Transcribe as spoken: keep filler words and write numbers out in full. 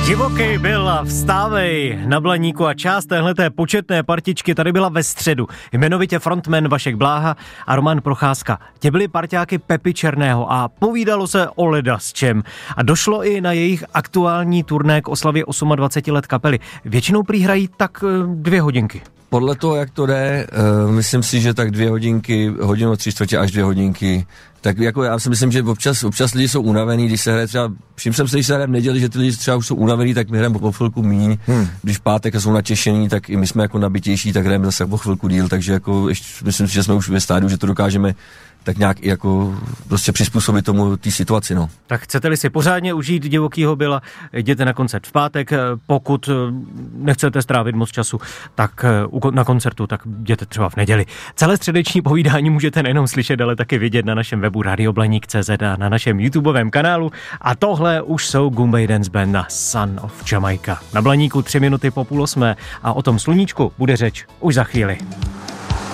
Divoký byl a vstávej na Blaníku a část téhleté početné partičky tady byla ve středu. Jmenovitě frontman Vašek Bláha a Roman Procházka. Tě byli parťáky Pepy Černého a povídalo se o ledasčem. A došlo i na jejich aktuální turné k oslavě dvaceti osmi let kapely. Většinou prý hrají tak dvě hodinky. Podle toho, jak to jde, uh, myslím si, že tak dvě hodinky, hodinu tři čtvrtě až dvě hodinky. Tak jako já si myslím, že občas, občas lidi jsou unavený, když se hraje třeba, všim jsem se, když se hraje v neděli, že ty lidi třeba už jsou unavený, tak my hrajeme po chvilku míň. Hmm. Když v pátek jsou natěšení, tak i my jsme jako nabitější, tak hrajeme zase po chvilku díl, takže jako ještě, myslím si, že jsme už ve stádiu, že to dokážeme tak nějak i jako prostě přizpůsobit tomu té situaci, no. Tak chcete-li si pořádně užít Divokýho Billa, jděte na koncert v pátek, pokud nechcete strávit moc času, tak na koncertu, tak jděte třeba v neděli. Celé středeční povídání můžete nejenom slyšet, ale taky vidět na našem webu radioblaník tečka cé zet a na našem YouTubeovém kanálu. A tohle už jsou Goombay Dance Band na Son of Jamaica. Na Blaníku tři minuty po půl osmé a o tom sluníčku bude řeč už za chvíli.